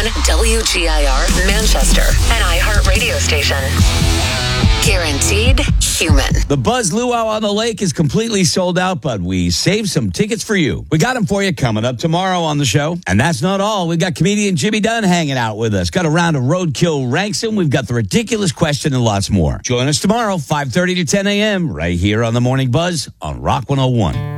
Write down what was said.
WGIR Manchester, an iHeart radio station. Guaranteed human. The Buzz Luau on the Lake is completely sold out, but we saved some tickets for you. We got them for you coming up tomorrow on the show. And that's not all. We've got comedian Jimmy Dunn hanging out with us. Got a round of Roadkill Ranksome. We've got the ridiculous question and lots more. Join us tomorrow, 5:30 to 10 a.m. right here on the Morning Buzz on Rock 101.